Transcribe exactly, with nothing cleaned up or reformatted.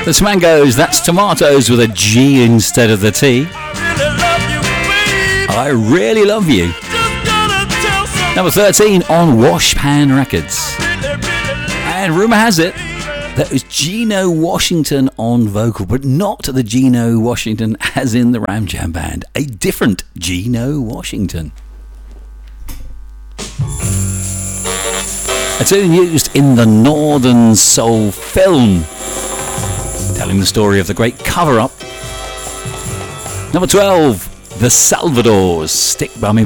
The Tamangos, that's tomatoes with a G instead of the T. I really love you. Number thirteen on Washpan Records. And rumour has it that it was Gino Washington on vocal, but not the Gino Washington as in the Ram Jam Band. A different Gino Washington. A tune used in the Northern Soul film, telling the story of the great cover-up. Number twelve, The Salvadors, Stick By Me